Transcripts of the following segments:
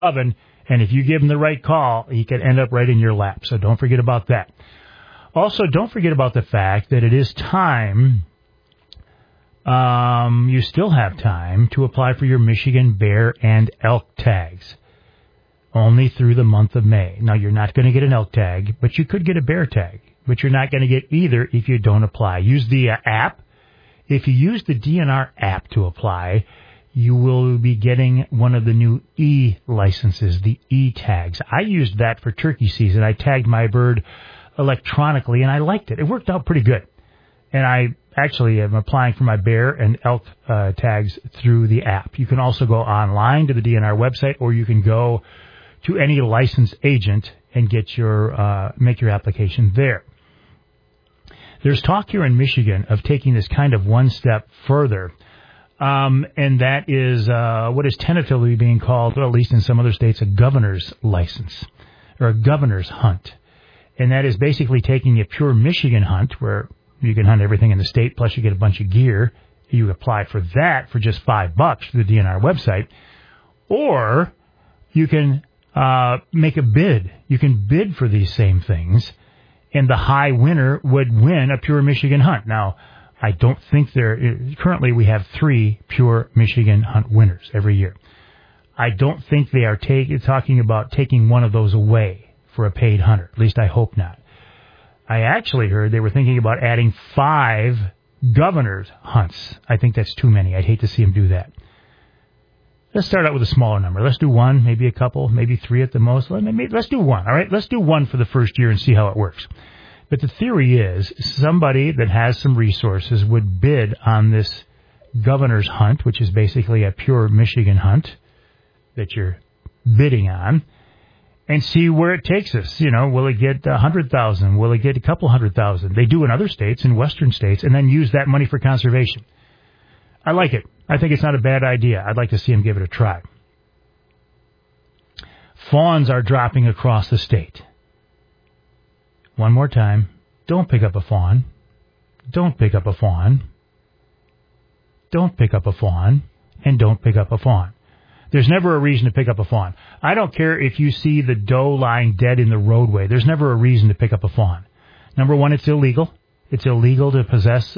oven, and if you give him the right call, he could end up right in your lap. So don't forget about that. Also, don't forget about the fact that it is time, you still have time to apply for your Michigan bear and elk tags. Only through the month of May. Now, you're not going to get an elk tag, but you could get a bear tag. But you're not going to get either if you don't apply. Use the app. If you use the DNR app to apply, you will be getting one of the new E-licenses, the E-tags. I used that for turkey season. I tagged my bird electronically, and I liked it. It worked out pretty good. And I actually am applying for my bear and elk tags through the app. You can also go online to the DNR website, or you can go to any licensed agent and get your make your application there. There's talk here in Michigan of taking this kind of one step further, and that is what is tentatively being called, or at least in some other states, a governor's license, or a governor's hunt. And that is basically taking a pure Michigan hunt, where you can hunt everything in the state, plus you get a bunch of gear. You apply for that for just $5 through the DNR website, or you can make a bid. You can bid for these same things, and the high winner would win a pure Michigan hunt. Now, I don't think currently we have 3 pure Michigan hunt winners every year. I don't think they are talking about taking one of those away for a paid hunter. At least I hope not. I actually heard they were thinking about adding 5 governor's hunts. I think that's too many. I'd hate to see them do that. Let's start out with a smaller number. Let's do 1, maybe a couple, maybe 3 at the most. Let's do 1, all right? Let's do 1 for the first year and see how it works. But the theory is somebody that has some resources would bid on this governor's hunt, which is basically a pure Michigan hunt that you're bidding on, and see where it takes us. You know, will it get 100,000? Will it get a couple 100,000? They do in other states, in western states, and then use that money for conservation. I like it. I think it's not a bad idea. I'd like to see them give it a try. Fawns are dropping across the state. One more time. Don't pick up a fawn. Don't pick up a fawn. Don't pick up a fawn. And don't pick up a fawn. There's never a reason to pick up a fawn. I don't care if you see the doe lying dead in the roadway. There's never a reason to pick up a fawn. Number one, it's illegal. It's illegal to possess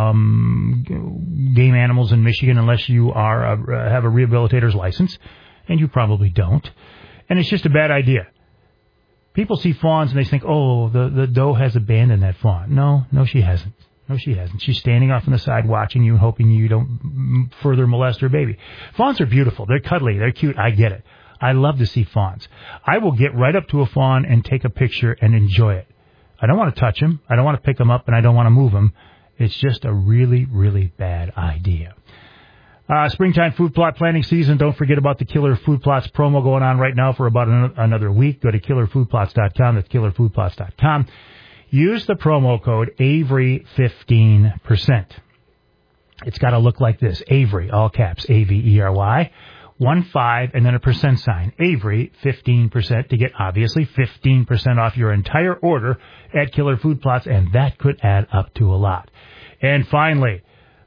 game animals in Michigan unless you have a rehabilitator's license, and you probably don't. And it's just a bad idea. People see fawns and they think, oh, the doe has abandoned that fawn. No, she hasn't. No, she hasn't. She's standing off on the side watching you and hoping you don't further molest her baby. Fawns are beautiful. They're cuddly. They're cute. I get it. I love to see fawns. I will get right up to a fawn and take a picture and enjoy it. I don't want to touch him. I don't want to pick him up, and I don't want to move him. It's just a really, really bad idea. Springtime food plot planting season. Don't forget about the Killer Food Plots promo going on right now for about another week. Go to killerfoodplots.com. That's killerfoodplots.com. Use the promo code AVERY15%. It's got to look like this. Avery, all caps, A-V-E-R-Y. 15 and then a percent sign. Avery, 15% to get, obviously, 15% off your entire order at Killer Food Plots, and that could add up to a lot. And finally,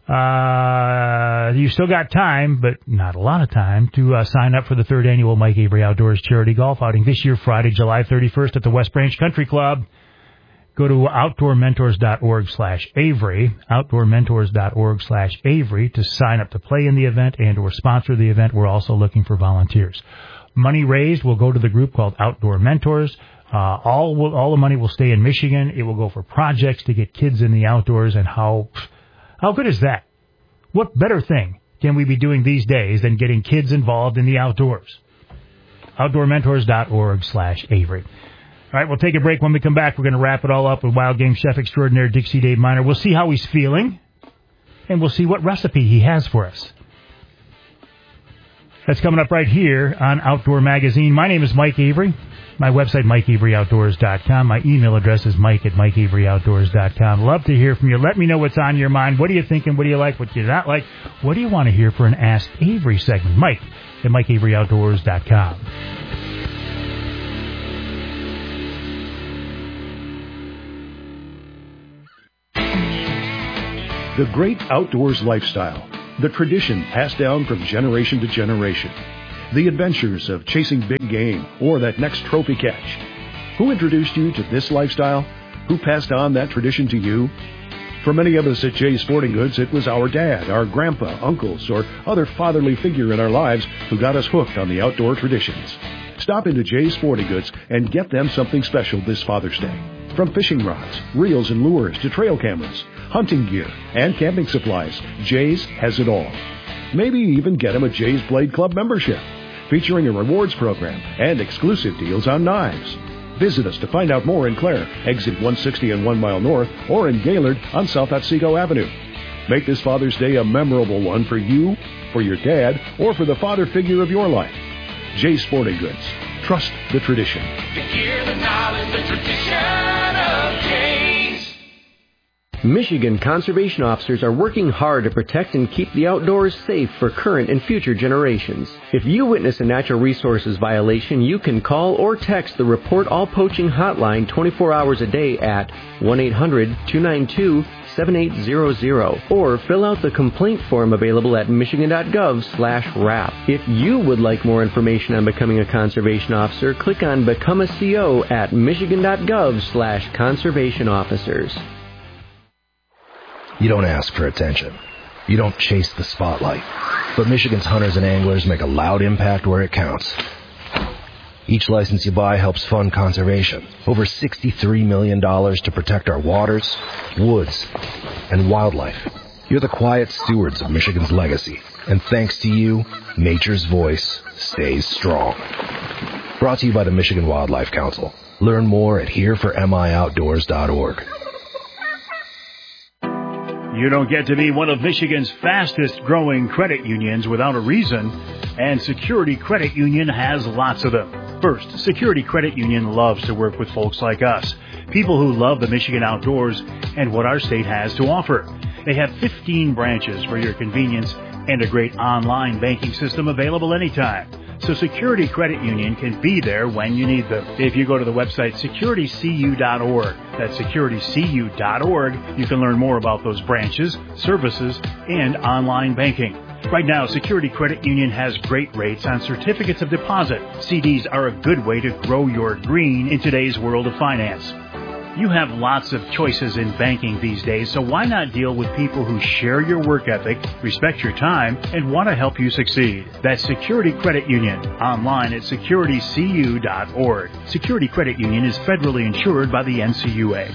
you still got time, but not a lot of time, to sign up for the 3rd annual Mike Avery Outdoors Charity Golf Outing this year, Friday, July 31st at the West Branch Country Club. Go to outdoormentors.org/Avery, outdoormentors.org/Avery to sign up to play in the event and or sponsor the event. We're also looking for volunteers. Money raised will go to the group called Outdoor Mentors. All the money will stay in Michigan. It will go for projects to get kids in the outdoors. And how good is that? What better thing can we be doing these days than getting kids involved in the outdoors? outdoormentors.org/Avery. All right, we'll take a break. When we come back, we're going to wrap it all up with Wild Game Chef Extraordinaire Dixie Dave Miner. We'll see how he's feeling, and we'll see what recipe he has for us. That's coming up right here on Outdoor Magazine. My name is Mike Avery. My website, MikeAveryOutdoors.com. My email address is Mike@MikeAveryOutdoors.com. Love to hear from you. Let me know what's on your mind. What are you thinking? What do you like? What do you not like? What do you want to hear for an Ask Avery segment? Mike@MikeAveryOutdoors.com. The great outdoors lifestyle, the tradition passed down from generation to generation. the adventures of chasing big game or that next trophy catch. Who introduced you to this lifestyle? Who passed on that tradition to you? For many of us at Jay's Sporting Goods, it was our dad, our grandpa, uncles, or other fatherly figure in our lives who got us hooked on the outdoor traditions. Stop into Jay's Sporting Goods and get them something special this Father's Day. From fishing rods, reels and lures to trail cameras, hunting gear, and camping supplies, Jay's has it all. Maybe even get them a Jay's Blade Club membership, featuring a rewards program and exclusive deals on knives. Visit us to find out more in Clare, exit 160 and 1 mile north, or in Gaylord on South Otsego Avenue. Make this Father's Day a memorable one for you, for your dad, or for the father figure of your life. Jay's Sporting Goods. Trust the tradition. To hear the knowledge, the tradition of Jay's. Michigan conservation officers are working hard to protect and keep the outdoors safe for current and future generations. If you witness a natural resources violation, you can call or text the Report All Poaching hotline 24 hours a day at 1-800-292-7800 or fill out the complaint form available at michigan.gov/RAP. If you would like more information on becoming a conservation officer, click on Become a CO at michigan.gov/conservation officers. You don't ask for attention. You don't chase the spotlight. But Michigan's hunters and anglers make a loud impact where it counts. Each license you buy helps fund conservation. Over $63 million to protect our waters, woods, and wildlife. You're the quiet stewards of Michigan's legacy. And thanks to you, nature's voice stays strong. Brought to you by the Michigan Wildlife Council. Learn more at hereformioutdoors.org. You don't get to be one of Michigan's fastest growing credit unions without a reason, and Security Credit Union has lots of them. First, Security Credit Union loves to work with folks like us, people who love the Michigan outdoors and what our state has to offer. They have 15 branches for your convenience and a great online banking system available anytime. So Security Credit Union can be there when you need them. If you go to the website securitycu.org, that's securitycu.org, you can learn more about those branches, services, and online banking. Right now, Security Credit Union has great rates on certificates of deposit. CDs are a good way to grow your green in today's world of finance. You have lots of choices in banking these days, so why not deal with people who share your work ethic, respect your time, and want to help you succeed? That's Security Credit Union, online at securitycu.org. Security Credit Union is federally insured by the NCUA.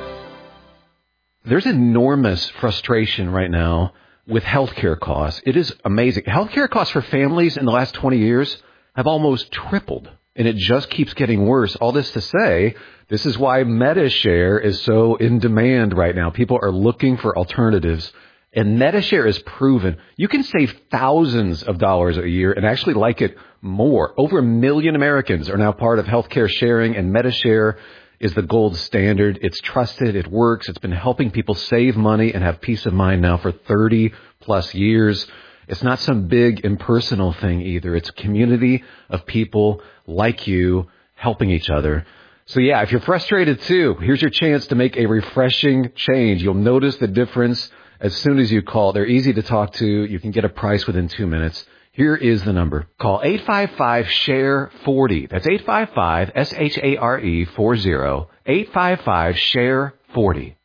There's enormous frustration right now with healthcare costs. It is amazing. Healthcare costs for families in the last 20 years have almost tripled, and it just keeps getting worse. All this to say, this is why MediShare is so in demand right now. People are looking for alternatives, and MediShare is proven. You can save thousands of dollars a year and actually like it more. Over 1 million Americans are now part of healthcare sharing, and MediShare is the gold standard. It's trusted. It works. It's been helping people save money and have peace of mind now for 30 plus years. It's not some big impersonal thing either. It's a community of people like you helping each other. So yeah, if you're frustrated too, here's your chance to make a refreshing change. You'll notice the difference as soon as you call. They're easy to talk to. You can get a price within 2 minutes. Here is the number. Call 855-SHARE-40. That's 855-SHARE-40. 855-SHARE-40.